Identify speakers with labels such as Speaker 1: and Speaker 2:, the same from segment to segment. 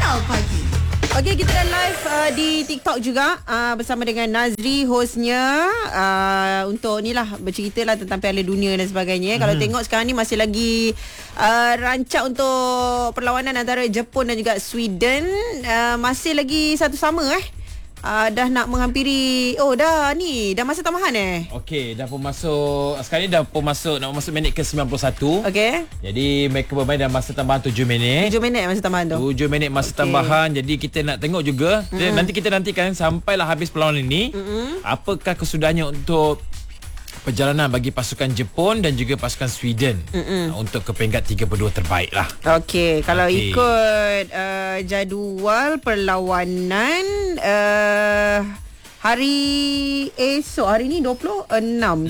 Speaker 1: Viral Pagi. Okey, kita dah live di TikTok juga bersama dengan Nazri hostnya untuk ni lah bercerita lah tentang Piala Dunia dan sebagainya. Kalau tengok sekarang ni masih lagi rancak untuk perlawanan antara Jepun dan juga Sweden. Masih lagi satu sama dah nak menghampiri dah masa tambahan
Speaker 2: Okey, dah pun masuk sekarang ni nak masuk minit ke 91.
Speaker 1: Okey.
Speaker 2: Jadi mereka bermain dalam masa tambahan 7 minit.
Speaker 1: 7 minit masa tambahan tu.
Speaker 2: 7 minit masa tambahan. Jadi kita nak tengok juga. Nanti kita nantikan sampailah habis perlawanan ini. Apakah kesudahannya untuk perjalanan bagi pasukan Jepun dan juga pasukan Sweden untuk ke peringkat 32 terbaik lah.
Speaker 1: Okey, kalau ikut jadual perlawanan hari esok, hari ni 26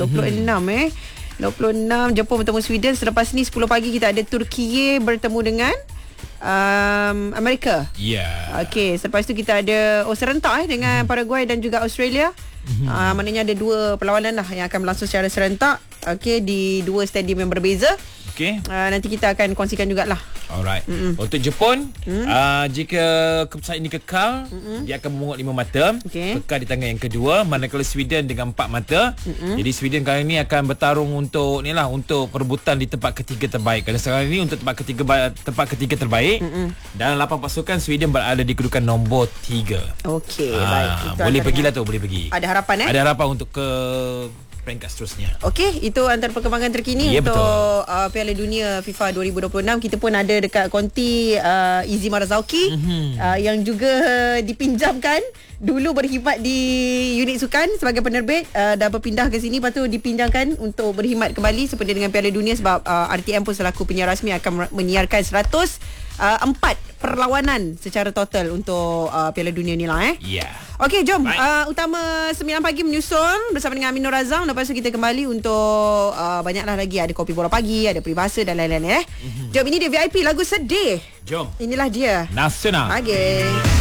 Speaker 1: Jepun bertemu Sweden. Selepas ni 10 pagi kita ada Turki bertemu dengan Amerika. Okey, selepas tu kita ada serentak dengan Paraguay dan juga Australia. Maknanya ada dua perlawanan lah yang akan berlangsung secara serentak. Okey, di dua stadium yang berbeza.
Speaker 2: Okey.
Speaker 1: Nanti kita akan kongsikan jugalah.
Speaker 2: Alright. Untuk Jepun, jika keputusan ini kekal, dia akan memungut 5 mata. Kekal di tangan yang kedua. Manakala Sweden dengan 4 mata. Jadi Sweden kali ini akan bertarung untuk untuk perebutan di tempat ketiga terbaik. Kerana sekarang ini untuk tempat ketiga terbaik. Dalam 8 pasukan, Sweden berada di kedudukan nombor 3.
Speaker 1: Okey, baik.
Speaker 2: Boleh pergilah tu, boleh pergi.
Speaker 1: Ada harapan
Speaker 2: Ada harapan untuk ke peringkat seterusnya.
Speaker 1: Okey, itu antara perkembangan terkini untuk Piala Dunia FIFA 2026. Kita pun ada dekat konti Izzy Marazauki yang juga dipinjamkan. Dulu berkhidmat di unit sukan sebagai penerbit, dah berpindah ke sini, lepas tu dipinjamkan untuk berkhidmat kembali seperti dengan Piala Dunia sebab RTM pun selaku penyiar rasmi akan menyiarkan 104 perlawanan secara total untuk Piala Dunia ni lah Okey, jom utama 9 pagi menyusul bersama dengan Aminur Azam. Lepas tu kita kembali untuk banyaklah lagi, ada kopi bola pagi, ada peribahasa dan lain-lain Jom, ini dia VIP lagu sedih.
Speaker 2: Jom.
Speaker 1: Inilah dia
Speaker 2: Nasional.
Speaker 1: Pagi.